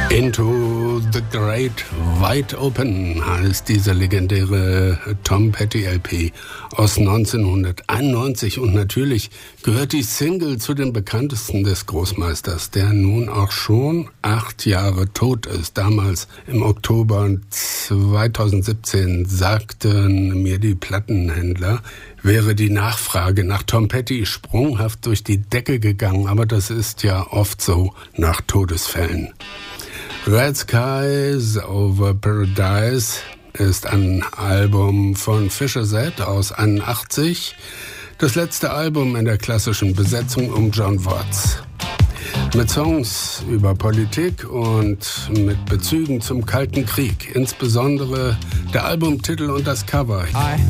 Into the Great Wide Open heißt diese legendäre Tom Petty LP aus 1991 und natürlich gehört die Single zu den bekanntesten des Großmeisters, der nun auch schon 8 Jahre tot ist. Damals im Oktober 2017 sagten mir die Plattenhändler, wäre die Nachfrage nach Tom Petty sprunghaft durch die Decke gegangen, aber das ist ja oft so nach Todesfällen. Red Skies Over Paradise ist ein Album von Fisher Z aus 81, das letzte Album in der klassischen Besetzung um John Watts. Mit Songs über Politik und mit Bezügen zum Kalten Krieg, insbesondere der Albumtitel und das Cover.